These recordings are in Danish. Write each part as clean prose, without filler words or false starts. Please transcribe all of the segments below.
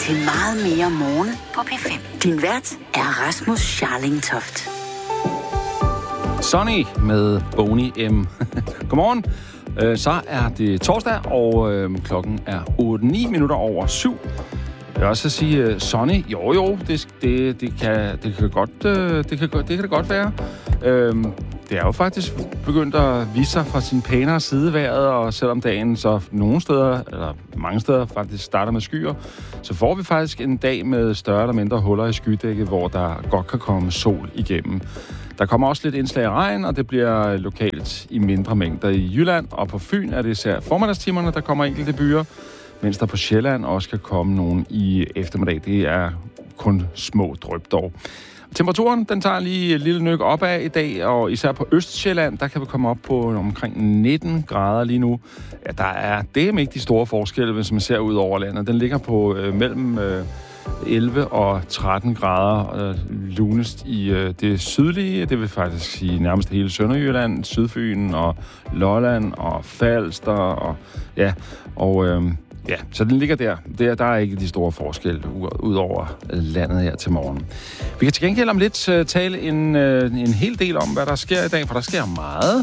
til Meget mere morgen på P5. Din vært er Rasmus Scharling-Toft. Sonny med Boney M. Godmorgen. Så er det torsdag, og klokken er 8-9 minutter over 7. Jeg vil også sige, Sonny, jo, det kan det godt være. Det er jo faktisk begyndt at vise sig fra sin pænere side vejret, og selvom dagen så nogle steder, eller mange steder faktisk starter med skyer, så får vi faktisk en dag med større eller mindre huller i skydækket, hvor der godt kan komme sol igennem. Der kommer også lidt indslag af regn, og det bliver lokalt i mindre mængder i Jylland, og på Fyn er det især formiddagstimerne, der kommer enkelte byer, mens der på Sjælland også kan komme nogen i eftermiddag. Det er kun små dryp dog. Temperaturen, den tager lige et lille nyk opad i dag, og især på Østsjælland, der kan vi komme op på omkring 19 grader lige nu. Ja, der er ikke de store forskelle, hvis man ser ud over landet. Den ligger på mellem 11 og 13 grader lunest i det sydlige. Det vil faktisk sige nærmest hele Sønderjylland, Sydfyn og Lolland og Falster og ja, så den ligger der. Der er ikke de store forskelle ud over landet her til morgen. Vi kan til gengæld om lidt tale en hel del om, hvad der sker i dag, for der sker meget.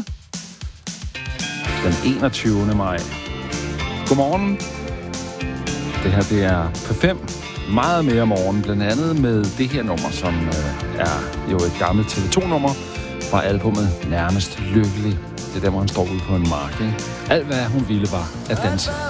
Den 21. maj. Godmorgen. Det her, det er P5. Meget mere morgen, blandt andet med det her nummer, som er jo et gammelt TV2-nummer fra albumet Nærmest Lykkelig. Det er der, hvor han står ude på en mark, ikke? Alt, hvad hun ville, var at danse.